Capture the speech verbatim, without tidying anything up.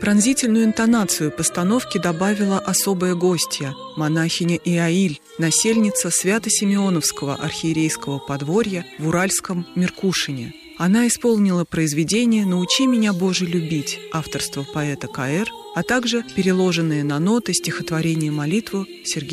Пронзительную интонацию постановки добавила особая гостья, монахиня Иаиль, насельница Свято-Симеоновского архиерейского подворья в Уральском Меркушине. Она исполнила произведение «Научи меня, Боже, любить» авторства поэта К Р, а также переложенные на ноты стихотворение-молитву Сергея